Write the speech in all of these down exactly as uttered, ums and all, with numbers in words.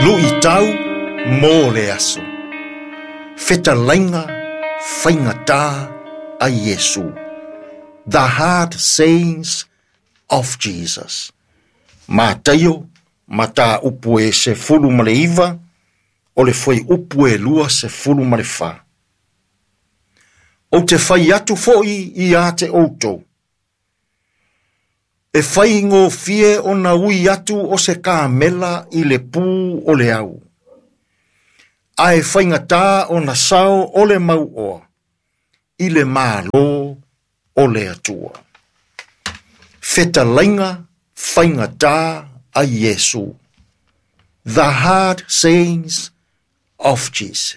Lui tau mō le aso. Feta lainga whaingata a Yesu. The hard sayings of Jesus. Mā taio, mā tā upu e se fulu ma le iwa, o le foi upu e lua se fulu ma le wha. O te whai atu foi i a te outou. E whai ngō fie o na ui atu o se kāmela i le pū o le au. A e whaingatā o na sao o le mau oa, i le mālo o le atua. Feta lainga whaingatā a Yesu. The hard sayings of Jesus.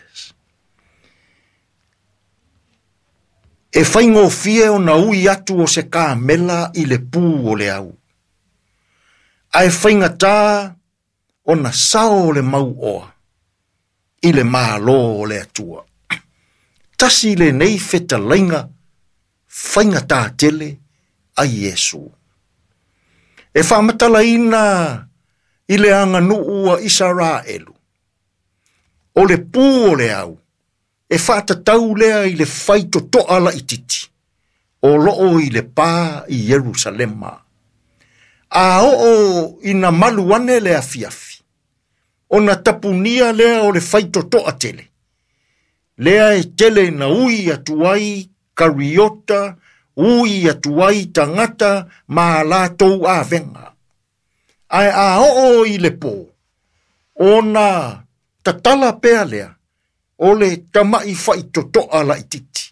E whaingo fie o na ui atu o se kāmela i le pū o le au. A e whaingatā o na sao o le mau oa, i le mālo o le atua. Tasi le nei feta lainga whaingatā tele a Yesu. E whamatala ina i le anga nuu a Israelu. O le pū o le au, e whātatau lea i le whaito toala i titi, o loo i le pā i Jerusalema. A o o ina maluane lea fiafi, o na tapunia lea o le whaito toa tele. Lea e tele na ui atuai kariota, ui atuai tangata, ma lātou a venga. Ai a o o i le pō, o na tatala pea lea, o le tamai whaito toa la i titi.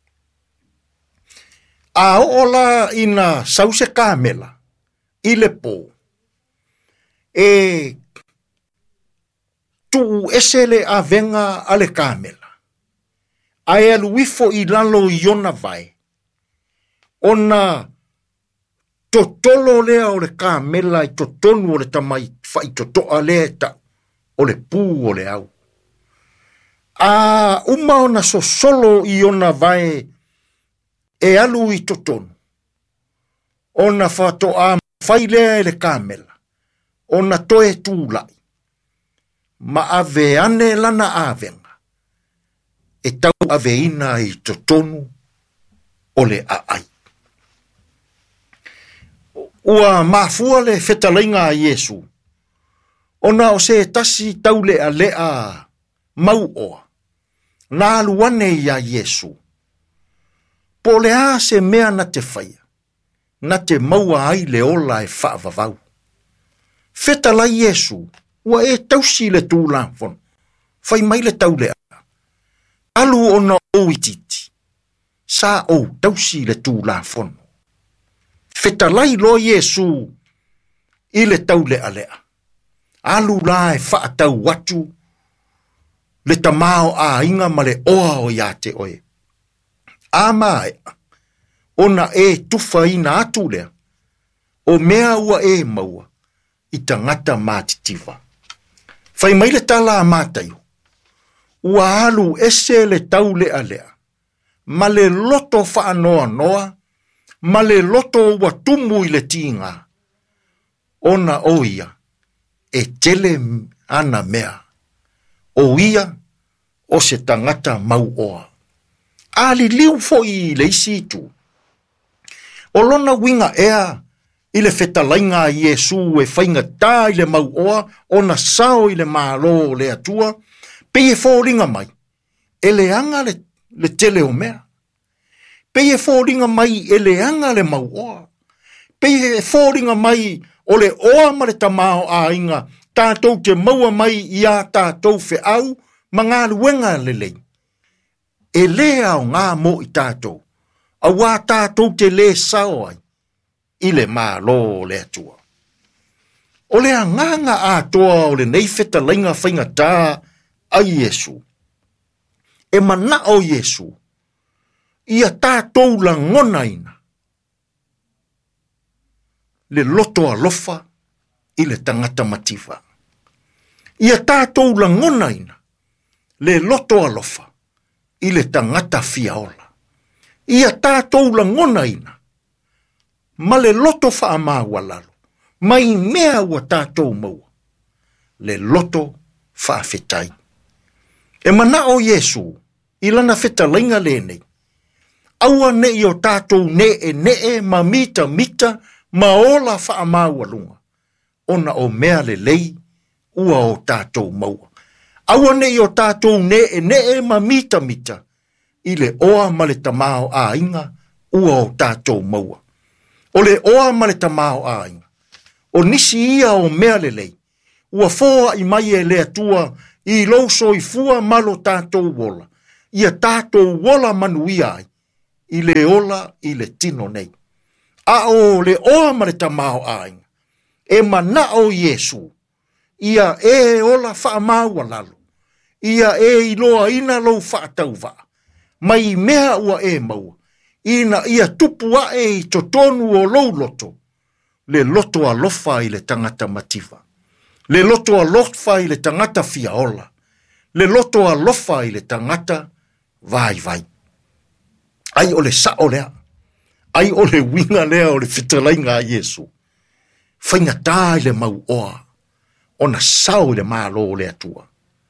A o la ina sause kāmela, i le pō, e tu esele a venga a le kāmela. A e aluifo i lalo i ona vai, ona totolo lea o le kāmela i totonu o le tamai whaito toa lea ta, o le pū o le au. A uma ona so solo i ona vai e alu i totonu. Ona whato a whailea e le kāmela. Ona toe tūlai. Ma ave ane lana avenga. E tau ave ina i totonu o le aai. Ua mafua le whetalainga a Yesu. Ona o se tasi tau lea lea mau oa. Nā luane ia Yesu. Po le a se mea na te whaia. Na te maua ai le ola e whaavavau. Feta la Yesu. Ua e tausi le tūlāwhon. Whai mai le tau lea. Alu o na ouititi. Sa o tausi le tūlāwhon. Feta lai lo Yesu. I le tau lea lea. Alu la e whaatau watu. Le tamao a inga ma le oa o ia te oe. A mai, ona e tufa ina atu lea, o mea ua e maua, i tangata mātitiva. Whai mai le tala a mātaio, ua alu ese le tau lea lea, ma le loto wha noa noa, ma le loto ua tumu i le tinga. Ona o ia, e tele ana mea, o ia, o se tangata mau oa. Ali liu fo i le isi tu. O lona winga ea, i le whetalainga a Yesu e whainga tā i le mau oa, o na sao i le mālo le atua, pe e fōringa mai, e le anga le, le tele o mea. Pe e fōringa mai, e le anga le mau oa. Pe e fōringa mai, o le oa ma le tamao a inga, tātou te maua mai i a tātou whe au, ma ngā luenga lelei. E lea o ngā mo i tātou, a wā tātou te le sao ai, i le mālo le atua. O lea nganga atoa o le nei wheta lainga whainga tā a Yesu. E mana o Yesu, ia tātou la ngona ina. Le loto a lofa, i le tangata mativa. Ia tātou la ngona ina, le loto alofa, i le tangata fiaola. Ia tātou la ngona ina, ma le loto wha amāua lalo, mai mea ua tātou maua. le loto whaafetai. E mana o Yesu, i lana whetalainga le nei. Aua ne i o tātou ne e ne e ma mita mita ma ola wha maua lunga. Ona o mea le lei, ua o tātou maua. Aua ne i o tātou ne e ne e ma mita mita, i le oa ma le tamao a inga, ua o tātou maua. O le oa ma le tamao a inga. O nisi ia o mea le lei, ua foa i mai e lea tua, i lauso i fua malo tātou wola. Ia tātou wola manuia ai, i le ola i le tino nei. A o le oa ma le tamao a inga. E mana o Yesu, ia e ola wha maua lalo. Ia e iloa ina lau wha tau wha. Mai mea ua e maua. Ina ia tupua e i totonu o lou loto. Le loto a lofa i le tangata mativa. Le loto a lofa i le tangata fiaola. Le loto a lofa i le tangata vai vai. Ai o le sa o lea. Ai o le winga lea o le fitalainga a Yesu. Whainga tā i le mau oa. Ona sau le malo le atua.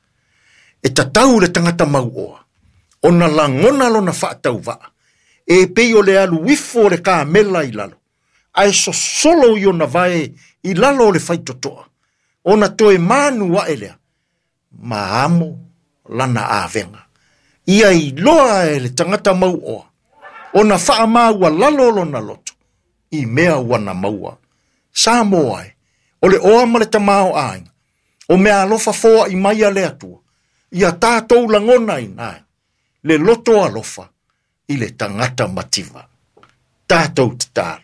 E tatau le tangata mau oa. Ona langona lona whaatau wa. E pei o le alu wifo le ka mela i lalo. Ai so solo i ona vae i lalo le whaitotoa. Ona toe manu wa elea. Ma amo lana avenga. Ia i loa e le tangata mau oa. Ona wha maua lalo lona loto. I mea wana maua. Sa moai. O le oa ma le tamao ai. O mea alofa foa i maia le atua. Ia tātou langona i nai. Le loto alofa i le tangata mativa. Tātou te tāra.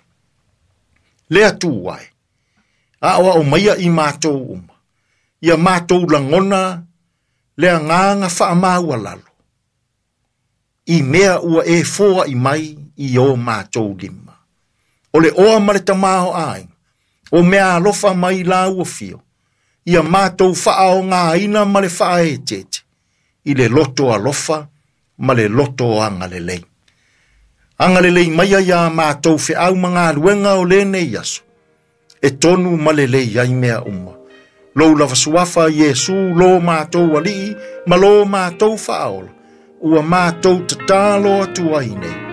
Le atu wai. Awa o maia i mātou uma. Ia mātou langona le nganga wha maua lalo. I mea ua e foa i mai i o mātou lima. O le oa ma le tamao ai. O mea alofa mai la ua fio. Ia mātou wha o ngā ina ma le wha e tete. I le loto alofa ma le loto angalelei. Angalelei maia ia mātou whi au mga luenga o le nei yaso. E tonu ma le lei ai mea uma. Lou lava suafa Yesu lo mātou alii ma lo mātou whaola. Ua mātou te tālo atu ai nei.